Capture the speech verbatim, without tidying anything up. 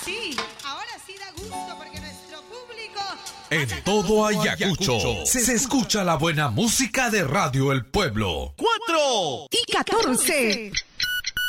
Sí, ahora sí da gusto porque nuestro público... En todo Ayacucho se, se escucha la buena música de Radio El Pueblo. Cuatro y catorce.